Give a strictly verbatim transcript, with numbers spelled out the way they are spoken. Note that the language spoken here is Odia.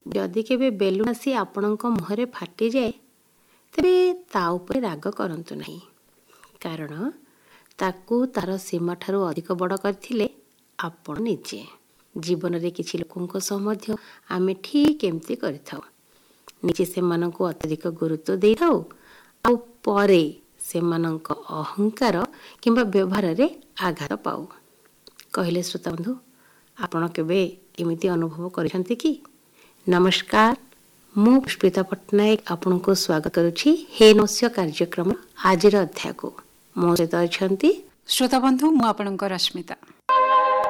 ଯଦି କେବେ ବେଲୁନ ଆସି ଆପଣଙ୍କ ମୁହଁରେ ଫାଟିଯାଏ ତେବେ ତା ଉପରେ ରାଗ କରନ୍ତୁ ନାହିଁ, କାରଣ ତାକୁ ତାର ସୀମାଠାରୁ ଅଧିକ ବଡ଼ କରିଥିଲେ ଆପଣ ନିଜେ। ଜୀବନରେ କିଛି ଲୋକଙ୍କ ସହ ମଧ୍ୟ ଆମେ ଠିକ୍ ଏମିତି କରିଥାଉ। ନିଜେ ସେମାନଙ୍କୁ ଅତ୍ୟଧିକ ଗୁରୁତ୍ୱ ଦେଇଥାଉ, ଆଉ ପରେ ସେମାନଙ୍କ ଅହଙ୍କାର କିମ୍ବା ବ୍ୟବହାରରେ ଆଘାତ ପାଉ। କହିଲେ ଶ୍ରୋତାବନ୍ଧୁ, ଆପଣ କେବେ ଏମିତି ଅନୁଭବ କରିଛନ୍ତି କି? ନମସ୍କାର, ମୁଁ ପୁଷ୍ପିତା ପଟ୍ଟନାୟକ ଆପଣଙ୍କୁ ସ୍ୱାଗତ କରୁଛି ହେ ନମସ୍ୟ କାର୍ଯ୍ୟକ୍ରମ ଆଜିର ଅଧ୍ୟାୟକୁ। ମୋ ସହିତ ଅଛନ୍ତି ଶ୍ରୋତାବନ୍ଧୁ, ମୁଁ ଆପଣଙ୍କ ରଶ୍ମିତା।